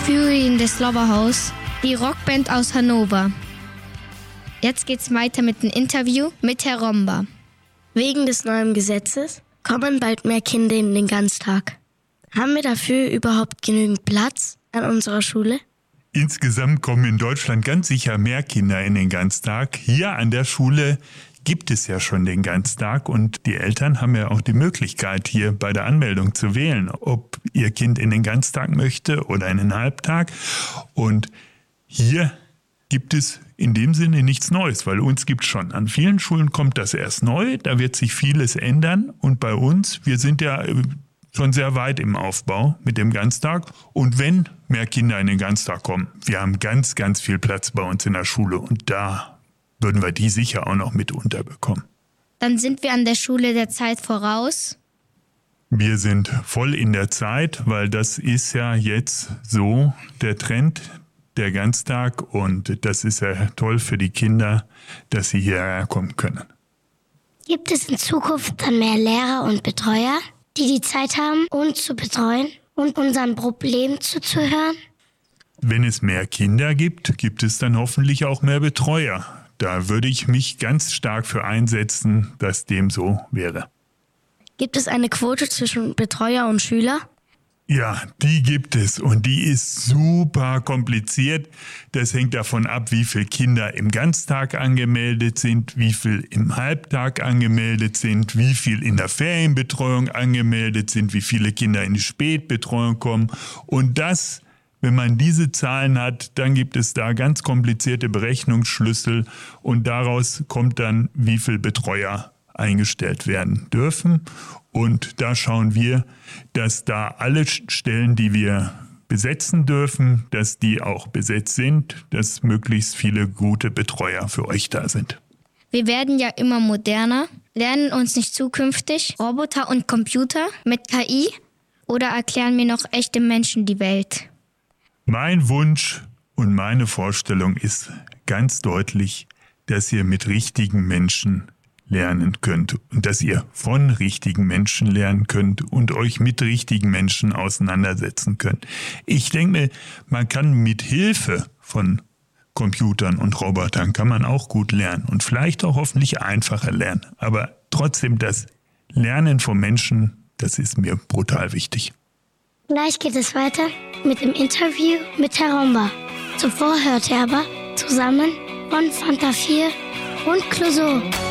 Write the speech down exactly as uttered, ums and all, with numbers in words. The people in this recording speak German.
Fury in the Slaughterhouse, die Rockband aus Hannover. Jetzt geht's weiter mit dem Interview mit Herr Romba. Wegen des neuen Gesetzes kommen bald mehr Kinder in den Ganztag. Haben wir dafür überhaupt genügend Platz an unserer Schule? Insgesamt kommen in Deutschland ganz sicher mehr Kinder in den Ganztag. Hier an der Schule gibt es ja schon den Ganztag und die Eltern haben ja auch die Möglichkeit, hier bei der Anmeldung zu wählen, ob ihr Kind in den Ganztag möchte oder in den Halbtag. Und hier gibt es in dem Sinne nichts Neues, weil uns gibt es schon. An vielen Schulen kommt das erst neu, da wird sich vieles ändern. Und bei uns, wir sind ja schon sehr weit im Aufbau mit dem Ganztag. Und wenn mehr Kinder in den Ganztag kommen, wir haben ganz, ganz viel Platz bei uns in der Schule und da würden wir die sicher auch noch mit unterbekommen. Dann sind wir an der Schule der Zeit voraus. Wir sind voll in der Zeit, weil das ist ja jetzt so der Trend, der Ganztag. Und das ist ja toll für die Kinder, dass sie hierher kommen können. Gibt es in Zukunft dann mehr Lehrer und Betreuer, die die Zeit haben, uns zu betreuen und unseren Problemen zuzuhören? Wenn es mehr Kinder gibt, gibt es dann hoffentlich auch mehr Betreuer. Da würde ich mich ganz stark für einsetzen, dass dem so wäre. Gibt es eine Quote zwischen Betreuer und Schüler? Ja, die gibt es und die ist super kompliziert. Das hängt davon ab, wie viele Kinder im Ganztag angemeldet sind, wie viel im Halbtag angemeldet sind, wie viel in der Ferienbetreuung angemeldet sind, wie viele Kinder in die Spätbetreuung kommen. Und das, wenn man diese Zahlen hat, dann gibt es da ganz komplizierte Berechnungsschlüssel und daraus kommt dann, wie viele Betreuer eingestellt werden dürfen. Und da schauen wir, dass da alle Stellen, die wir besetzen dürfen, dass die auch besetzt sind, dass möglichst viele gute Betreuer für euch da sind. Wir werden ja immer moderner, lernen uns nicht zukünftig Roboter und Computer mit K I oder erklären mir noch echte Menschen die Welt? Mein Wunsch und meine Vorstellung ist ganz deutlich, dass ihr mit richtigen Menschen lernen könnt und dass ihr von richtigen Menschen lernen könnt und euch mit richtigen Menschen auseinandersetzen könnt. Ich denke mir, man kann mit Hilfe von Computern und Robotern kann man auch gut lernen und vielleicht auch hoffentlich einfacher lernen. Aber trotzdem das Lernen von Menschen, das ist mir brutal wichtig. Gleich geht es weiter mit dem Interview mit Herr Romba. Zuvor hört er aber zusammen von Fanta vier und Clouseau.